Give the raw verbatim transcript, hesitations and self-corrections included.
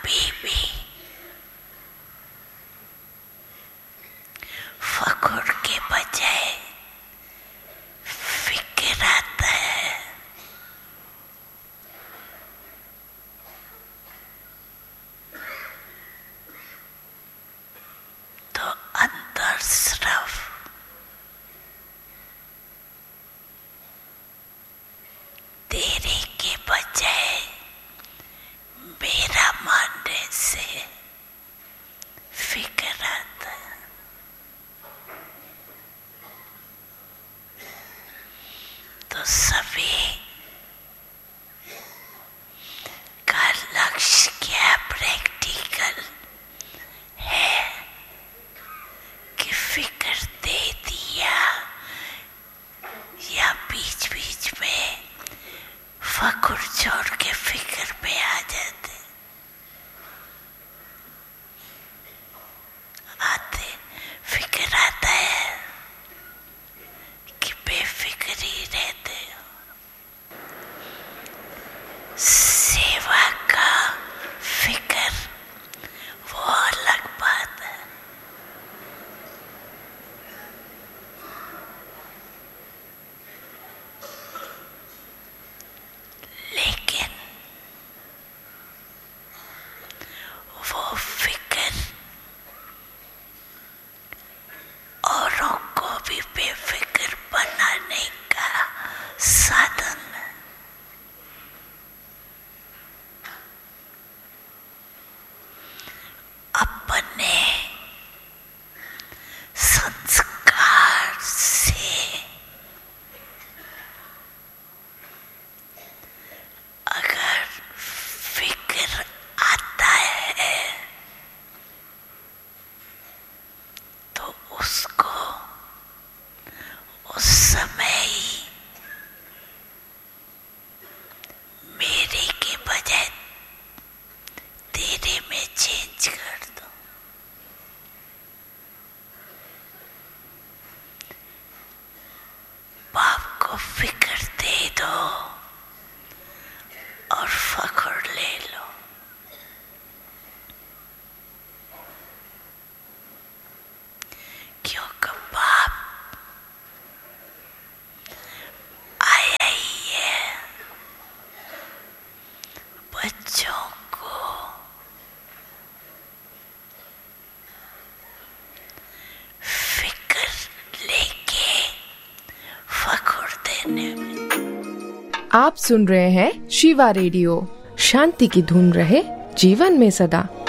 अभी भी फखुर के बजाय फिक्र आता है, तो अंदर सिर्फ तेरे के बजाय मेरा मानने से फिक्र आता है। तो सभी का लक्ष्य क्या प्रैक्टिकल है कि फिक्र दे दिया या बीच बीच में फखुर छोड़ के फिक्र पे आ जाते आते फिक्र आता है कि बेफिक्री रहते हो। सेवा का फिक्र वो अलग बात है। लेकिन वो फिक्र औरों को भी बेफिक्र बनाने का साधन है। अपने संस्कार से अगर फिक्र आता है तो उसको उस समय ही मेरे के बजाय तेरे में चेंज कर दो। बाप को फिक्र दे दो और फखुर ले लो। क्योंकि बाप आया ही है बच्चों को फिक्र लेके फखुर देने में। आप सुन रहे हैं शिवा रेडियो। शांति की धुन रहे जीवन में सदा।